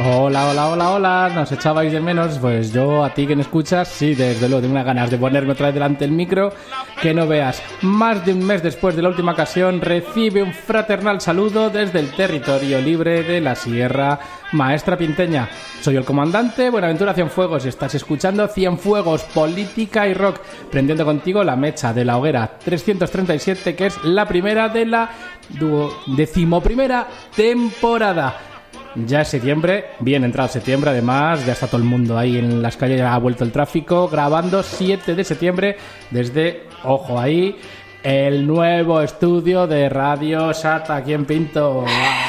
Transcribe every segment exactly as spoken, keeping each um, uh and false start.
Hola, hola, hola, hola, ¿nos echabais de menos? Pues yo, a ti que me escuchas, sí, desde luego tengo unas ganas de ponerme otra vez delante del micro, que no veas. Más de un mes después de la última ocasión, recibe un fraternal saludo desde el territorio libre de la Sierra Maestra Pinteña. Soy el comandante Buenaventura Cienfuegos y estás escuchando Cienfuegos, política y rock, prendiendo contigo la mecha de la hoguera trescientos treinta y siete, que es la primera de la duo- decimoprimera temporada. Ya es septiembre, bien entrado septiembre, además, ya está todo el mundo ahí en las calles, ya ha vuelto el tráfico, grabando siete de septiembre desde, ojo ahí, el nuevo estudio de Radio Sata aquí en Pinto,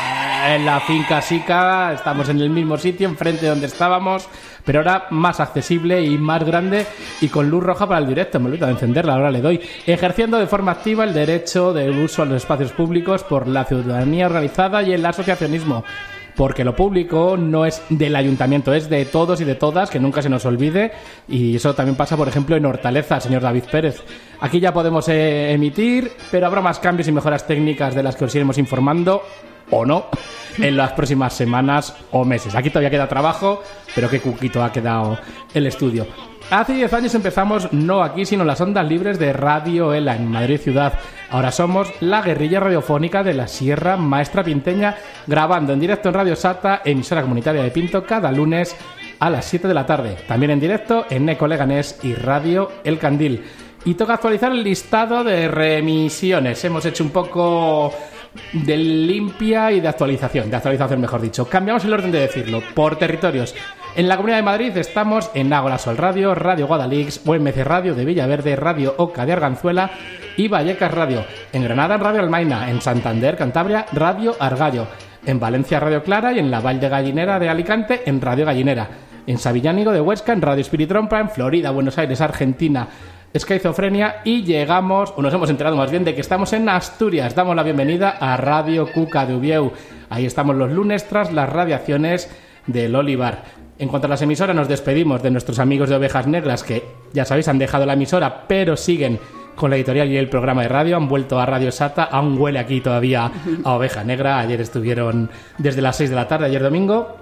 en la finca Sica. Estamos en el mismo sitio, enfrente de donde estábamos, pero ahora más accesible y más grande y con luz roja para el directo. Me olvido de encenderla, ahora le doy. Ejerciendo de forma activa el derecho de uso a los espacios públicos por la ciudadanía organizada y el asociacionismo. Porque lo público no es del ayuntamiento, es de todos y de todas, que nunca se nos olvide. Y eso también pasa, por ejemplo, en Hortaleza, señor David Pérez. Aquí ya podemos eh, emitir, pero habrá más cambios y mejoras técnicas de las que os iremos informando, o no, en las próximas semanas o meses. Aquí todavía queda trabajo, pero qué cuquito ha quedado el estudio. Hace diez años empezamos, no aquí, sino en las ondas libres de Radio Ela, en Madrid ciudad. Ahora somos la guerrilla radiofónica de la Sierra Maestra Pinteña, grabando en directo en Radio Sata, emisora comunitaria de Pinto, cada lunes a las siete de la tarde. También en directo en Eco Leganés y Radio El Candil. Y toca actualizar el listado de reemisiones. Hemos hecho un poco de limpia y de actualización, de actualización mejor dicho. Cambiamos el orden de decirlo, por territorios. En la Comunidad de Madrid estamos en Ágora Sol Radio, Radio Guadalix, O M C Radio de Villaverde, Radio Oca de Arganzuela y Vallecas Radio. En Granada, Radio Almaina. En Santander, Cantabria, Radio Argallo. En Valencia, Radio Clara. Y en la Vall de Gallinera de Alicante, en Radio Gallinera. En Sabillánigo de Huesca, en Radio Espiritrompa. En Florida, Buenos Aires, Argentina, Esquizofrenia. Y llegamos, o nos hemos enterado más bien, de que estamos en Asturias. Damos la bienvenida a Radio Cuca de Ubieu. Ahí estamos los lunes tras las radiaciones del Olivar. En cuanto a las emisoras, nos despedimos de nuestros amigos de Ovejas Negras, que ya sabéis han dejado la emisora, pero siguen con la editorial y el programa de radio. Han vuelto a Radio Sata, aún huele aquí todavía a Oveja Negra. Ayer estuvieron desde las seis de la tarde, ayer domingo.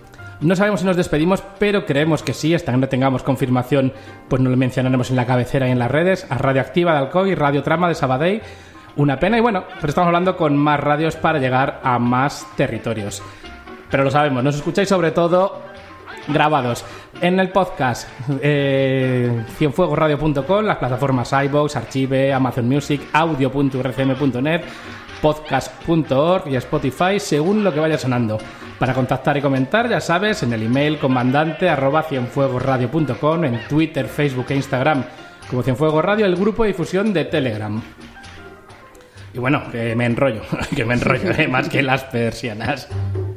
No sabemos si nos despedimos, pero creemos que sí. Hasta que no tengamos confirmación, pues no lo mencionaremos en la cabecera y en las redes. A Radio Activa de Alcoy y Radio Trama de Sabadell. Una pena, y bueno, pero estamos hablando con más radios para llegar a más territorios. Pero lo sabemos, nos escucháis sobre todo grabados en el podcast, eh, cienfuegos radio punto com, las plataformas iVoox, Archive, Amazon Music, audio punto r c m punto net, podcast punto org y Spotify, según lo que vaya sonando. Para contactar y comentar, ya sabes, en el email comandante arroba cienfuegos radio punto com, en Twitter, Facebook e Instagram como Cienfuegos Radio, el grupo de difusión de Telegram. Y bueno, que me enrollo, que me enrollo, eh, más que las persianas.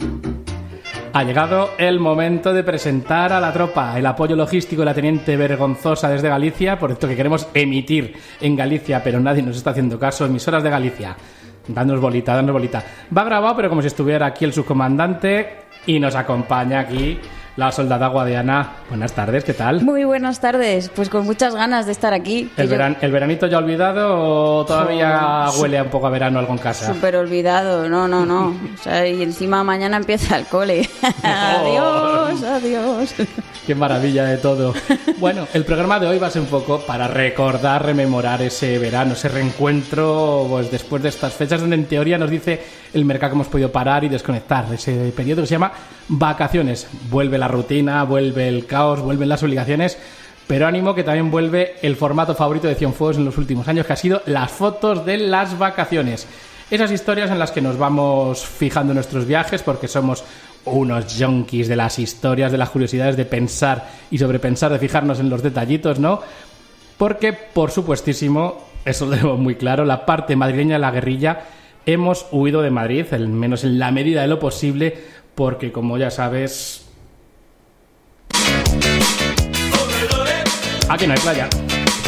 Ha llegado el momento de presentar a la tropa, el apoyo logístico de la Teniente Vergonzosa desde Galicia, por esto que queremos emitir en Galicia, pero nadie nos está haciendo caso. Emisoras de Galicia, danos bolita, danos bolita. Va grabado, pero como si estuviera aquí el subcomandante, y nos acompaña aquí la soldada Guadiana. Buenas tardes, ¿qué tal? Muy buenas tardes, pues con muchas ganas de estar aquí. ¿El, yo... veran- ¿El veranito ya olvidado o todavía oh, huele un poco a verano algo en casa? Súper olvidado, no, no, no. O sea, y encima mañana empieza el cole. Adiós, adiós. Qué maravilla de todo. Bueno, el programa de hoy va a ser un poco para recordar, rememorar ese verano, ese reencuentro, pues después de estas fechas donde en teoría nos dice el mercado que hemos podido parar y desconectar. Ese periodo que se llama vacaciones. Vuelve la rutina, vuelve el caos, vuelven las obligaciones, pero ánimo que también vuelve el formato favorito de Cienfuegos en los últimos años, que ha sido las fotos de las vacaciones. Esas historias en las que nos vamos fijando en nuestros viajes, porque somos unos yonkis de las historias, de las curiosidades, de pensar y sobrepensar, de fijarnos en los detallitos, ¿no? Porque, por supuestísimo, eso lo tenemos muy claro, la parte madrileña de la guerrilla, hemos huido de Madrid, al menos en la medida de lo posible, porque, como ya sabes, aquí no hay playa.